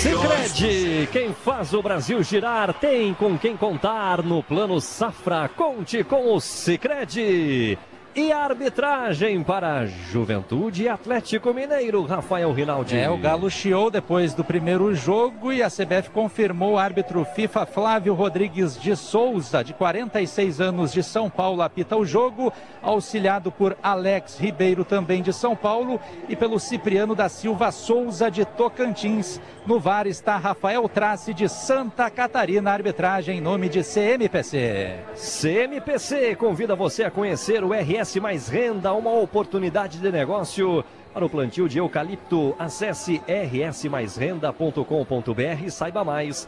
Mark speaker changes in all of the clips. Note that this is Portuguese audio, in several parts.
Speaker 1: Sicredi, quem faz o Brasil girar tem com quem contar no Plano Safra. Conte com o Sicredi. E a arbitragem para Juventude e Atlético Mineiro, Rafael Rinaldi.
Speaker 2: O Galo chiou depois do primeiro jogo e a CBF confirmou o árbitro FIFA Flávio Rodrigues de Souza, de 46 anos, de São Paulo, apita o jogo, auxiliado por Alex Ribeiro, também de São Paulo, e pelo Cipriano da Silva Souza, de Tocantins. No VAR está Rafael Trace, de Santa Catarina, arbitragem em nome de CMPC.
Speaker 1: CMPC convida você a conhecer o RS Mais Renda, uma oportunidade de negócio para o plantio de eucalipto. Acesse rsmaisrenda.com.br e saiba mais.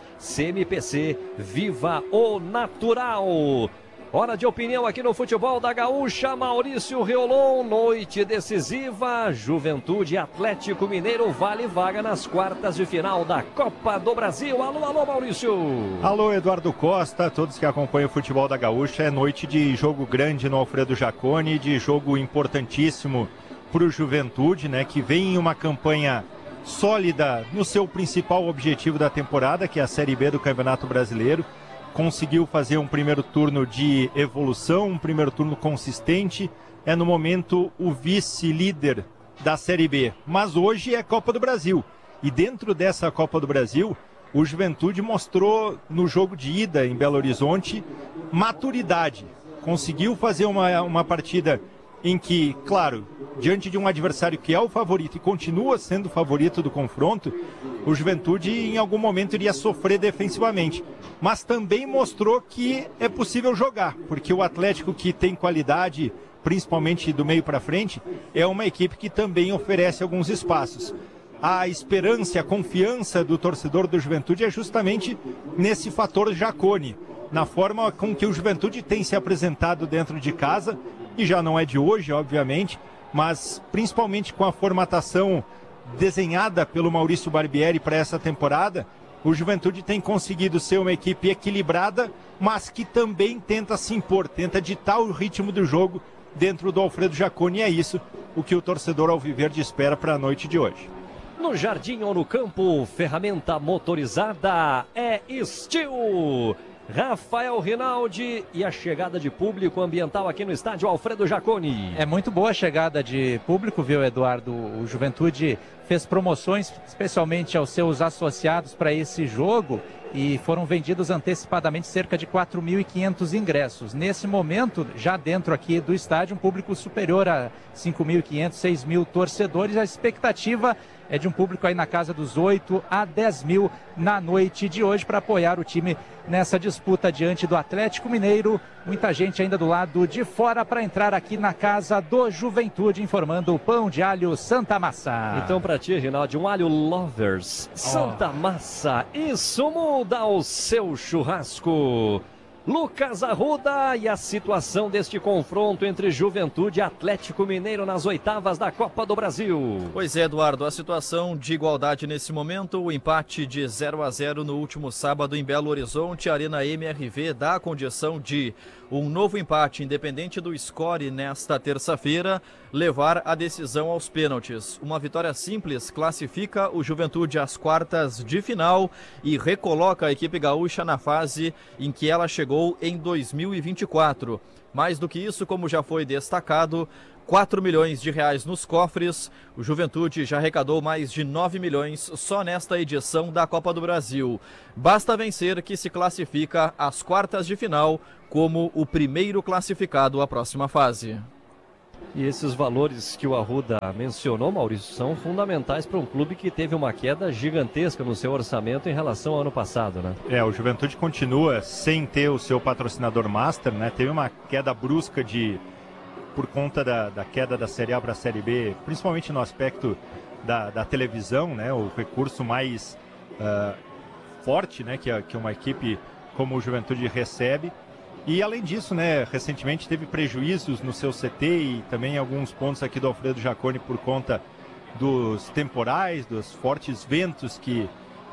Speaker 1: CMPC, viva o natural. Hora de opinião aqui no Futebol da Gaúcha. Maurício Riolon, noite decisiva. Juventude Atlético Mineiro vale vaga nas quartas de final da Copa do Brasil. Alô, alô, Maurício.
Speaker 3: Alô, Eduardo Costa, todos que acompanham o Futebol da Gaúcha. É noite de jogo grande no Alfredo Jaconi, de jogo importantíssimo para o Juventude, né, que vem em uma campanha sólida no seu principal objetivo da temporada, que é a Série B do Campeonato Brasileiro. Conseguiu fazer um primeiro turno de evolução, um primeiro turno consistente. É no momento o vice-líder da Série B. Mas hoje é Copa do Brasil. E dentro dessa Copa do Brasil, o Juventude mostrou no jogo de ida em Belo Horizonte maturidade. Conseguiu fazer uma partida em que, claro, diante de um adversário que é o favorito e continua sendo o favorito do confronto, o Juventude em algum momento iria sofrer defensivamente. Mas também mostrou que é possível jogar, porque o Atlético, que tem qualidade, principalmente do meio para frente, é uma equipe que também oferece alguns espaços. A esperança, a confiança do torcedor do Juventude é justamente nesse fator Jaconi, na forma com que o Juventude tem se apresentado dentro de casa, e já não é de hoje, obviamente, mas principalmente com a formatação desenhada pelo Maurício Barbieri para essa temporada, o Juventude tem conseguido ser uma equipe equilibrada, mas que também tenta se impor, tenta ditar o ritmo do jogo dentro do Alfredo Jaconi, e é isso o que o torcedor alviverde espera para a noite de hoje.
Speaker 1: No jardim ou no campo, ferramenta motorizada é Steel. Rafael Rinaldi e a chegada de público ambiental aqui no estádio Alfredo Jaconi.
Speaker 2: É muito boa a chegada de público, viu, Eduardo? O Juventude fez promoções especialmente aos seus associados para esse jogo e foram vendidos antecipadamente cerca de 4.500 ingressos. Nesse momento, já dentro aqui do estádio, um público superior a 5.500, 6.000 torcedores. A expectativa é de um público aí na casa dos 8 a 10 mil na noite de hoje para apoiar o time nessa disputa diante do Atlético Mineiro. Muita gente ainda do lado de fora para entrar aqui na casa do Juventude, informando o Pão de Alho Santa Massa.
Speaker 1: Então para ti, Rinaldi, um alho lovers Santa Massa, isso muda o seu churrasco. Lucas Arruda e a situação deste confronto entre Juventude e Atlético Mineiro nas oitavas da Copa do Brasil.
Speaker 4: Pois é, Eduardo, a situação de igualdade nesse momento, o empate de 0-0 no último sábado em Belo Horizonte, a Arena MRV dá a condição de um novo empate, independente do score nesta terça-feira, levar a decisão aos pênaltis. Uma vitória simples classifica o Juventude às quartas de final e recoloca a equipe gaúcha na fase em que ela chegou em 2024. Mais do que isso, como já foi destacado, 4 milhões de reais nos cofres. O Juventude já arrecadou mais de 9 milhões só nesta edição da Copa do Brasil. Basta vencer que se classifica às quartas de final como o primeiro classificado à próxima fase.
Speaker 1: E esses valores que o Arruda mencionou, Maurício, são fundamentais para um clube que teve uma queda gigantesca no seu orçamento em relação ao ano passado, né?
Speaker 3: O Juventude continua sem ter o seu patrocinador master, né? Teve uma queda brusca por conta da queda da Série A para a Série B, principalmente no aspecto da televisão, né? O recurso mais forte, né? Que uma equipe como o Juventude recebe. E além disso, né, recentemente teve prejuízos no seu CT e também alguns pontos aqui do Alfredo Jaconi por conta dos temporais, dos fortes ventos que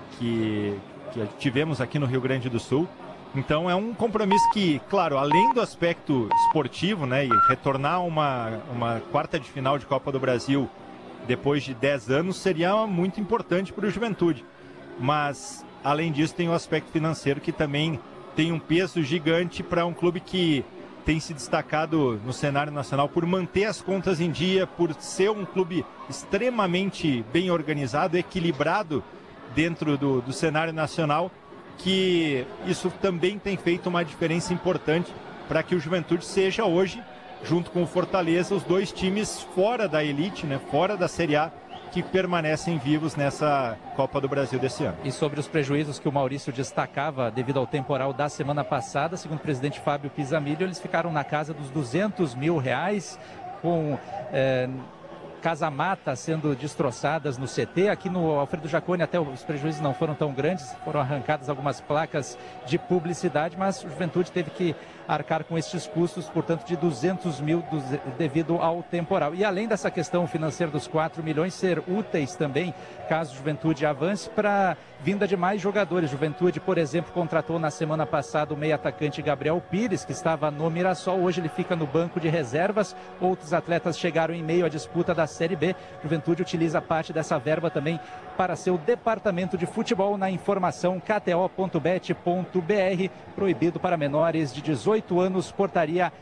Speaker 3: tivemos aqui no Rio Grande do Sul. Então é um compromisso que, claro, além do aspecto esportivo, né, e retornar uma quarta de final de Copa do Brasil depois de 10 anos seria muito importante para o Juventude. mas além disso tem o aspecto financeiro que também tem um peso gigante para um clube que tem se destacado no cenário nacional por manter as contas em dia, por ser um clube extremamente bem organizado, equilibrado dentro do cenário nacional, que isso também tem feito uma diferença importante para que o Juventude seja hoje, junto com o Fortaleza, os dois times fora da elite, né, fora da Série A, que permanecem vivos nessa Copa do Brasil desse ano.
Speaker 2: E sobre os prejuízos que o Maurício destacava devido ao temporal da semana passada, segundo o presidente Fábio Pisamilho, eles ficaram na casa dos R$200 mil, com casa-mata sendo destroçadas no CT. Aqui no Alfredo Jaconi até os prejuízos não foram tão grandes, foram arrancadas algumas placas de publicidade, mas o Juventude teve que arcar com estes custos, portanto, de R$200 mil devido ao temporal. E além dessa questão financeira dos 4 milhões, ser úteis também, caso o Juventude avance, para vinda de mais jogadores. Juventude, por exemplo, contratou na semana passada o meio-atacante Gabriel Pires, que estava no Mirassol. Hoje ele fica no banco de reservas. Outros atletas chegaram em meio à disputa da Série B. Juventude utiliza parte dessa verba também para seu departamento de futebol. Na informação kto.bet.br, proibido para menores de 18 anos, portaria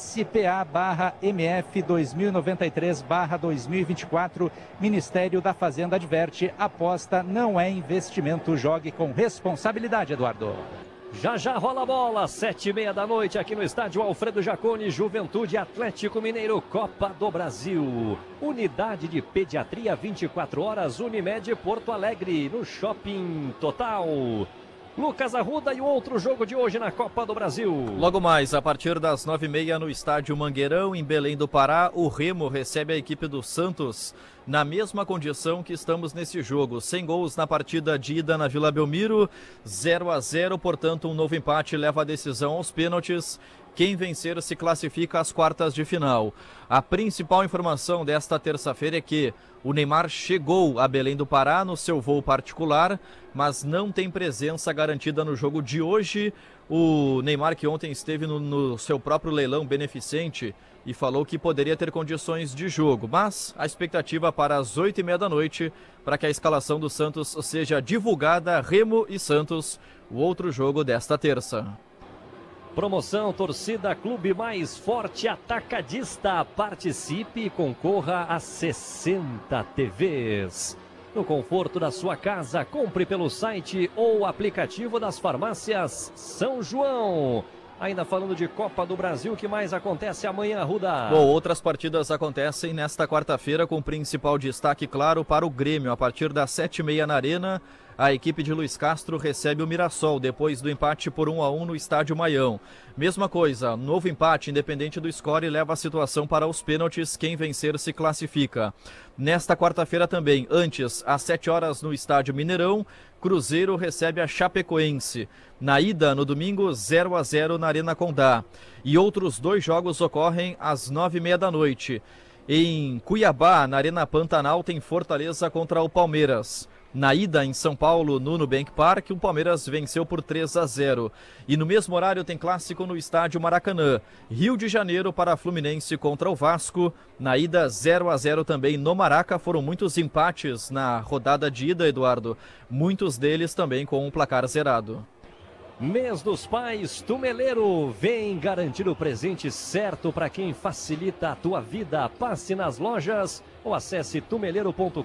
Speaker 2: SPA/MF 2093/2024. Ministério da Fazenda adverte: aposta não é investimento, jogue com responsabilidade, Eduardo.
Speaker 1: Já já rola a bola, 7h30 da noite aqui no estádio Alfredo Jaconi, Juventude Atlético Mineiro, Copa do Brasil. Unidade de pediatria 24 horas, Unimed Porto Alegre, no Shopping Total. Lucas Arruda e o outro jogo de hoje na Copa do Brasil.
Speaker 4: Logo mais, a partir das 9h30 no estádio Mangueirão, em Belém do Pará, o Remo recebe a equipe do Santos na mesma condição que estamos nesse jogo. Sem gols na partida de ida na Vila Belmiro, 0-0, portanto um novo empate leva a decisão aos pênaltis. Quem vencer se classifica às quartas de final. A principal informação desta terça-feira é que o Neymar chegou a Belém do Pará no seu voo particular, mas não tem presença garantida no jogo de hoje. O Neymar, que ontem esteve no seu próprio leilão beneficente e falou que poderia ter condições de jogo, mas a expectativa para as 8h30 da noite, para que a escalação do Santos seja divulgada. Remo e Santos, o outro jogo desta terça.
Speaker 1: Promoção Torcida Clube Mais Forte Atacadista. Participe e concorra a 60 TVs. No conforto da sua casa, compre pelo site ou aplicativo das farmácias São João. Ainda falando de Copa do Brasil, o que mais acontece amanhã, Ruda?
Speaker 4: Bom, outras partidas acontecem nesta quarta-feira, com o principal destaque, claro, para o Grêmio. A partir das 7h30 na Arena, a equipe de Luiz Castro recebe o Mirassol, depois do empate por 1-1 no Estádio Maião. Mesma coisa, novo empate, independente do score, leva a situação para os pênaltis. Quem vencer se classifica. Nesta quarta-feira também, antes, às 7h no Estádio Mineirão, Cruzeiro recebe a Chapecoense. Na ida, no domingo, 0-0 na Arena Condá. E outros dois jogos ocorrem às 9h30 da noite. Em Cuiabá, na Arena Pantanal, tem Fortaleza contra o Palmeiras. Na ida, em São Paulo, no Nubank Park, o Palmeiras venceu por 3-0. E no mesmo horário tem clássico no estádio Maracanã. Rio de Janeiro para Fluminense contra o Vasco. Na ida, 0-0 também no Maraca. Foram muitos empates na rodada de ida, Eduardo. Muitos deles também com um placar zerado.
Speaker 1: Mês dos Pais Tumeleiro, vem garantir o presente certo para quem facilita a tua vida. Passe nas lojas ou acesse tumeleiro.com.br.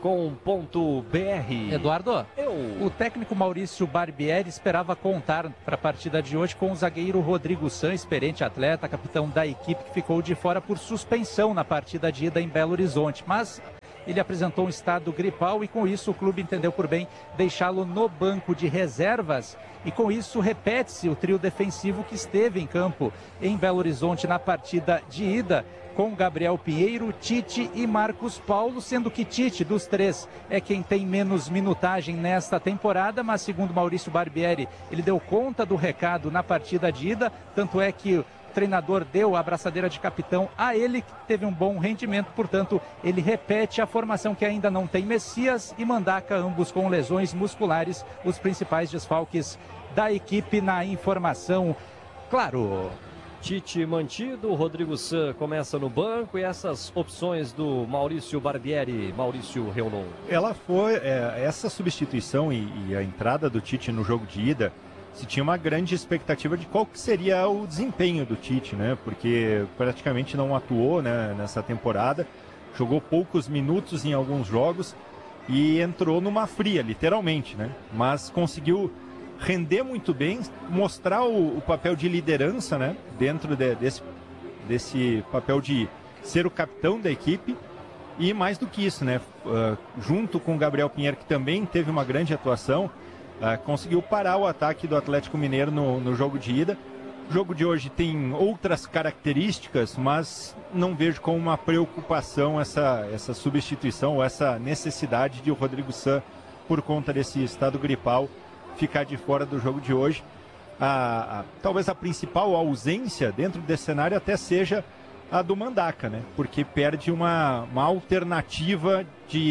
Speaker 2: Eduardo, o técnico Maurício Barbieri esperava contar para a partida de hoje com o zagueiro Rodrigo San, experiente atleta, capitão da equipe, que ficou de fora por suspensão na partida de ida em Belo Horizonte, mas ele apresentou um estado gripal e com isso o clube entendeu por bem deixá-lo no banco de reservas. E com isso repete-se o trio defensivo que esteve em campo em Belo Horizonte na partida de ida, com Gabriel Pinheiro, Tite e Marcos Paulo, sendo que Tite, dos três, é quem tem menos minutagem nesta temporada, mas segundo Maurício Barbieri, ele deu conta do recado na partida de ida, tanto é que o treinador deu a abraçadeira de capitão a ele, que teve um bom rendimento, portanto, ele repete a formação que ainda não tem Messias e Mandaca, ambos com lesões musculares, os principais desfalques da equipe. Na informação, claro.
Speaker 1: Tite mantido, o Rodrigo San começa no banco e essas opções do Maurício Barbieri, Maurício Reolon.
Speaker 3: Ela foi, essa substituição e a entrada do Tite no jogo de ida, se tinha uma grande expectativa de qual que seria o desempenho do Tite, né? Porque praticamente não atuou, né, nessa temporada, jogou poucos minutos em alguns jogos e entrou numa fria, literalmente, né? Mas conseguiu render muito bem, mostrar o papel de liderança, né? Dentro desse papel de ser o capitão da equipe. E mais do que isso, né? Junto com o Gabriel Pinheiro, que também teve uma grande atuação, conseguiu parar o ataque do Atlético Mineiro no jogo de ida. O jogo de hoje tem outras características, mas não vejo como uma preocupação essa substituição, ou essa necessidade de o Rodrigo San, por conta desse estado gripal, ficar de fora do jogo de hoje. Talvez a principal ausência dentro desse cenário até seja a do Mandaca, né? Porque perde uma alternativa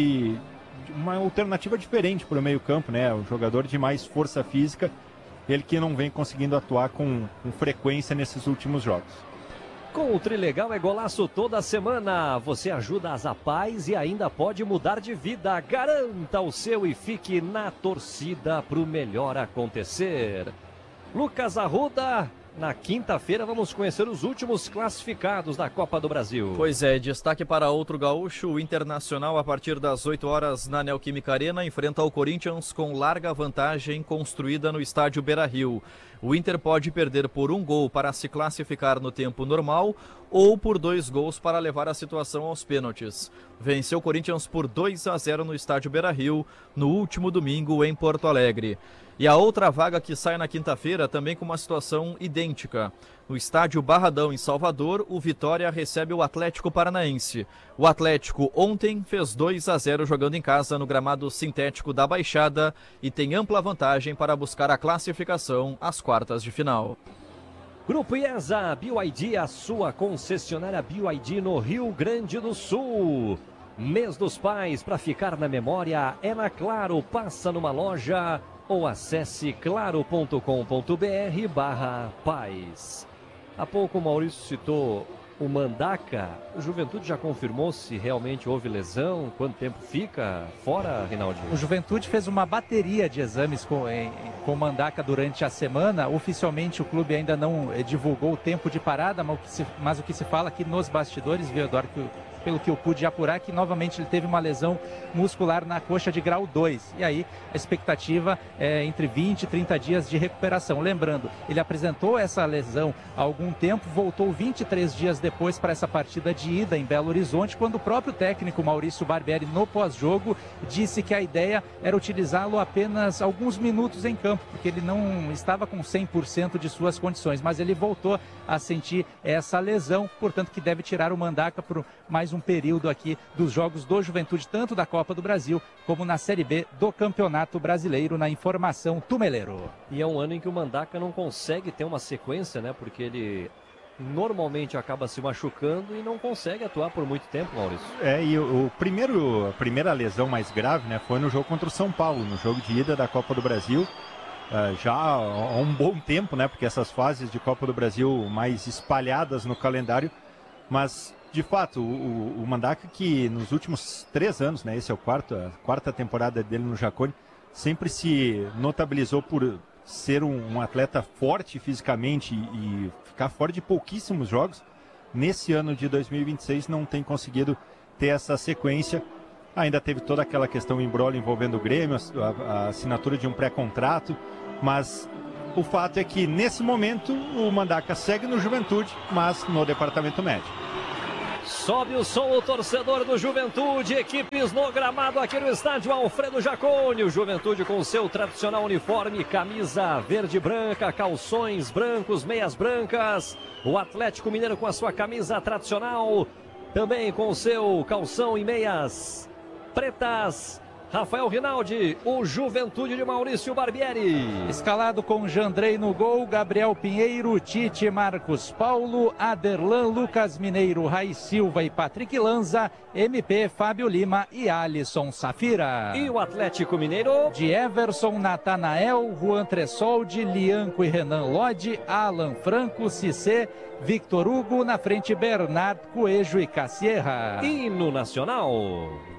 Speaker 3: uma alternativa diferente para o meio-campo, né? Um jogador de mais força física, ele que não vem conseguindo atuar com frequência nesses últimos jogos.
Speaker 1: Com o Trilegal é golaço toda semana. Você ajuda as Apais e ainda pode mudar de vida. Garanta o seu e fique na torcida para o melhor acontecer. Lucas Arruda, na quinta-feira vamos conhecer os últimos classificados da Copa do Brasil.
Speaker 4: Pois é, destaque para outro gaúcho, o Internacional, a partir das 8 horas na Neoquímica Arena, enfrenta o Corinthians com larga vantagem construída no estádio Beira-Rio. O Inter pode perder por 1 gol para se classificar no tempo normal ou por 2 gols para levar a situação aos pênaltis. Venceu o Corinthians por 2-0 no estádio Beira-Rio no último domingo em Porto Alegre. E a outra vaga que sai na quinta-feira também com uma situação idêntica. No estádio Barradão, em Salvador, o Vitória recebe o Atlético Paranaense. O Atlético ontem fez 2-0 jogando em casa no gramado sintético da Baixada e tem ampla vantagem para buscar a classificação às quartas de final.
Speaker 1: Grupo IESA, BYD, a sua concessionária BYD no Rio Grande do Sul. Mês dos Pais, para ficar na memória, é na Claro. Passa numa loja ou acesse claro.com.br/paz. Há pouco o Maurício citou o Mandaca. O Juventude já confirmou se realmente houve lesão? Quanto tempo fica fora, Rinaldinho?
Speaker 2: O Juventude fez uma bateria de exames com o Mandaca durante a semana. Oficialmente o clube ainda não divulgou o tempo de parada, mas o que se fala aqui nos bastidores, viu, Eduardo, pelo que eu pude apurar, que novamente ele teve uma lesão muscular na coxa de grau 2. E aí a expectativa é entre 20 e 30 dias de recuperação. Lembrando, ele apresentou essa lesão há algum tempo, voltou 23 dias depois para essa partida de ida em Belo Horizonte, quando o próprio técnico Maurício Barbieri, no pós-jogo, disse que a ideia era utilizá-lo apenas alguns minutos em campo, porque ele não estava com 100% de suas condições, mas ele voltou a sentir essa lesão, portanto que deve tirar o Mandaca por mais um período aqui dos jogos do Juventude, tanto da Copa do Brasil como na Série B do Campeonato Brasileiro, na informação Tumeleiro.
Speaker 1: E é um ano em que o Mandaca não consegue ter uma sequência, né? Porque ele normalmente acaba se machucando e não consegue atuar por muito tempo, Maurício.
Speaker 3: E a primeira lesão mais grave, né, foi no jogo contra o São Paulo, no jogo de ida da Copa do Brasil. Já há um bom tempo, né? Porque essas fases de Copa do Brasil mais espalhadas no calendário, mas de fato, o Mandaca, que nos últimos 3 anos, né, esse é a quarta temporada dele no Jacone, sempre se notabilizou por ser um atleta forte fisicamente e ficar fora de pouquíssimos jogos. Nesse ano de 2026 não tem conseguido ter essa sequência. Ainda teve toda aquela questão imbróglio envolvendo o Grêmio, a assinatura de um pré-contrato, mas o fato é que nesse momento o Mandaca segue no Juventude, mas no departamento médico.
Speaker 1: Sobe o som, o torcedor do Juventude, equipes no gramado aqui no estádio Alfredo Jaconi. O Juventude com seu tradicional uniforme, camisa verde e branca, calções brancos, meias brancas. O Atlético Mineiro com a sua camisa tradicional, também com o seu calção e meias pretas. Rafael Rinaldi, o Juventude de Maurício Barbieri.
Speaker 2: Escalado com Jandrei no gol, Gabriel Pinheiro, Tite, Marcos Paulo, Aderlan, Lucas Mineiro, Rai Silva e Patrick Lanza, MP, Fábio Lima e Alisson Safira.
Speaker 1: E o Atlético Mineiro?
Speaker 2: De Everson, Natanael, Juan Tressoldi, Lianco e Renan Lodi, Alan Franco, Cissé, Victor Hugo, na frente Bernard, Coelho e Cassierra.
Speaker 1: E no Nacional?